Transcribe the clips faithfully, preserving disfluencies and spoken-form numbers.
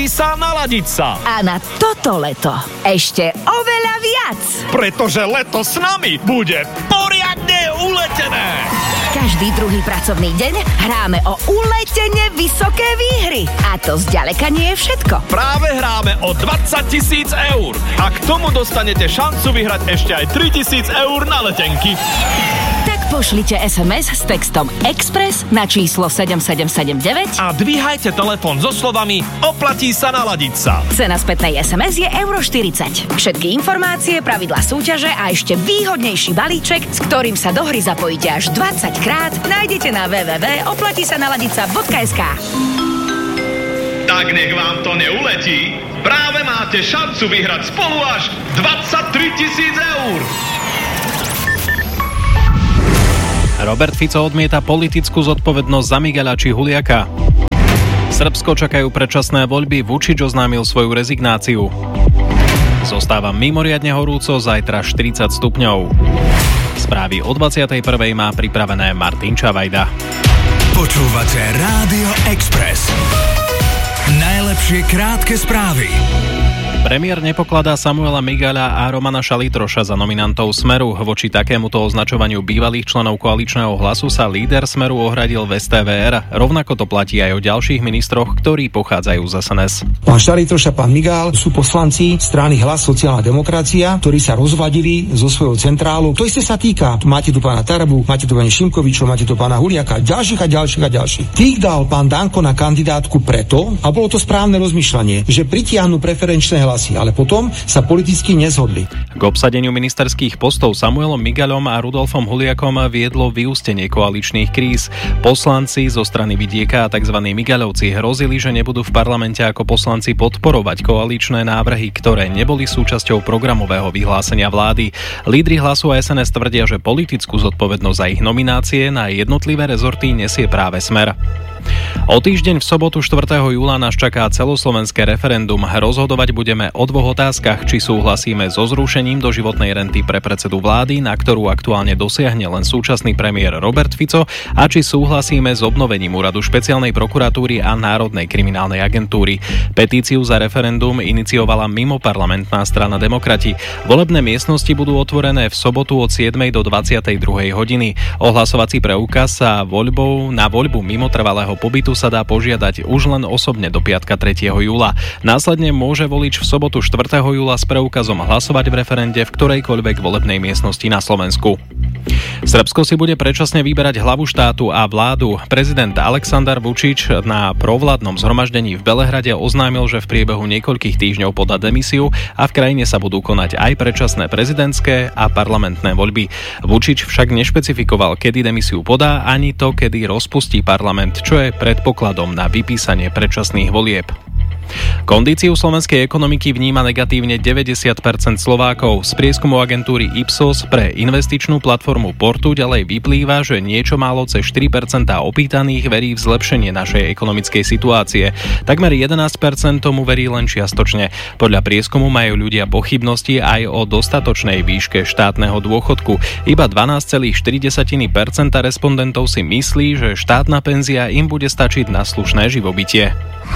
sa naladiť sa. A na toto leto ešte oveľa viac. Pretože leto s nami bude poriadne uletené. Každý druhý pracovný deň hráme o uletene vysoké výhry. A to zďaleka nie je všetko. Práve hráme o dvadsať tisíc eur. A k tomu dostanete šancu vyhrať ešte aj tri tisíc eur na letenky. Tak pošlite es em es s textom Express na číslo sedem sedem sedem deväť a dvíhajte telefón so slovami oplatí sa naladiť sa. Cena spätnej es em es je euro štyridsať. Všetky informácie, pravidlá súťaže a ešte výhodnejší balíček, s ktorým sa do hry zapojíte až dvadsať krát, nájdete na w w w bodka oplatí sa naladiť sa bodka es ká. Tak nech vám to neuletí. Práve máte šancu vyhrať spolu až dvadsaťtri tisíc eur. Robert Fico odmieta politickú zodpovednosť za Miguela či Huliaka. Srbsko čakajú predčasné voľby, Vučić oznámil svoju rezignáciu. Zostáva mimoriadne horúco, zajtra štyridsať stupňov. Správy o dvadsiatej prvej má pripravené Martin Čavajda. Počúvate Rádio Express. Najlepšie krátke správy. Premiér nepokladá Samuela Migaľa a Romana Šalitroša za nominantov Smeru. Voči takémuto označovaniu bývalých členov koaličného Hlasu sa líder Smeru ohradil v es té vé er. Rovnako to platí aj o ďalších ministroch, ktorí pochádzajú z es en es. Pán Šalitroš a pán Migaľ sú poslanci strany Hlas sociálna demokracia, ktorí sa rozvadili zo svojou centrálu. To isté sa týka. Máte tu pána Tarabu, máte tu pani Šimkovičov, máte tu pána Huliaka, ďalších a ďalších a ďalších. Tých dal pán Danko na kandidátku preto, a bolo to správne rozmýšľanie, že pritiahnu preferenčné hlasy. Ale potom sa politicky nezhodli. K obsadeniu ministerských postov Samuelom Migaľom a Rudolfom Huliakom viedlo vyústenie koaličných kríz. Poslanci zo strany Vidieka a tzv. Migaľovci hrozili, že nebudú v parlamente ako poslanci podporovať koaličné návrhy, ktoré neboli súčasťou programového vyhlásenia vlády. Lídri Hlasu a es en es tvrdia, že politickú zodpovednosť za ich nominácie na jednotlivé rezorty nesie práve Smer. O týždeň v sobotu štvrtého júla nás čaká celoslovenské referendum. Rozhodovať budeme o dvoch otázkach, či súhlasíme so zrušením doživotnej renty pre predsedu vlády, na ktorú aktuálne dosiahne len súčasný premiér Robert Fico, a či súhlasíme s obnovením úradu špeciálnej prokuratúry a Národnej kriminálnej agentúry. Petíciu za referendum iniciovala mimoparlamentná strana Demokrati. Volebné miestnosti budú otvorené v sobotu od siedmej do dvadsiatej druhej hodiny. Ohlasovací preukaz sa voľbou na voľbu mimo trvalého pobytu sa dá požiadať už len osobne do piatka tretieho júla. Následne môže volič v sobotu štvrtého júla s preukazom hlasovať v referende v ktorejkoľvek volebnej miestnosti na Slovensku. Srbsko si bude predčasne vyberať hlavu štátu a vládu. Prezident Aleksandar Vučić na provládnom zhromaždení v Belehrade oznámil, že v priebehu niekoľkých týždňov podá demisiu a v krajine sa budú konať aj predčasné prezidentské a parlamentné voľby. Vučić však nešpecifikoval, kedy demisiu podá, ani to, kedy rozpustí parlament, čo je predpokladom na vypísanie predčasných volieb. Kondíciu slovenskej ekonomiky vníma negatívne deväťdesiat percent Slovákov. Z prieskumu agentúry Ipsos pre investičnú platformu Portu ďalej vyplýva, že niečo málo cez štyri percentá opýtaných verí v zlepšenie našej ekonomickej situácie. Takmer jedenásť percent tomu verí len čiastočne. Podľa prieskumu majú ľudia pochybnosti aj o dostatočnej výške štátneho dôchodku. Iba dvanásť celá štyri percenta respondentov si myslí, že štátna penzia im bude stačiť na slušné živobytie.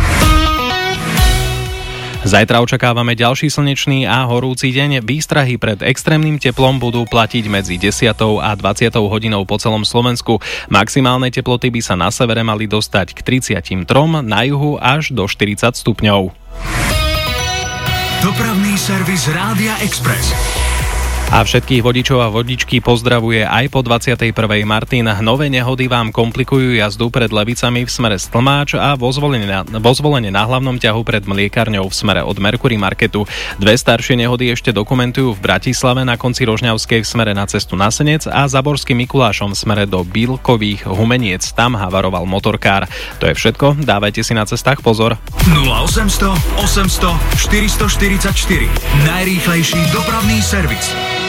Zajtra očakávame ďalší slnečný a horúci deň. Výstrahy pred extrémnym teplom budú platiť medzi desiatou a dvadsiatou hodinou po celom Slovensku. Maximálne teploty by sa na severe mali dostať k tridsiatim trom, na juhu až do štyridsať stupňov. Dopravný servis Rádia Express. A všetkých vodičov a vodičky pozdravuje aj po dvadsiatej prvej Martin. Nové nehody vám komplikujú jazdu pred Levicami v smere Stlmáč a vo zvolenie na, vo zvolenie na hlavnom ťahu pred Mliekarňou v smere od Mercury Marketu. Dve staršie nehody ešte dokumentujú v Bratislave na konci Rožňavskej v smere na cestu na Senec a Zaborským Mikulášom v smere do Bílkových Humeniec. Tam havaroval motorkár. To je všetko, dávajte si na cestách pozor. nula osemsto osemsto štyristoštyridsaťštyri. Najrýchlejší dopravný servis.